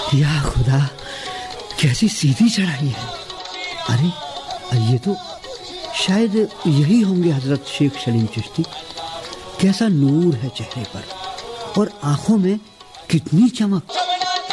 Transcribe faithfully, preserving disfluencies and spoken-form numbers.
या खुदा, कैसी सीधी चढ़ाई है। अरे ये तो शायद यही होंगे हजरत शेख सलीम चिश्ती। कैसा नूर है चेहरे पर और आंखों में कितनी चमक।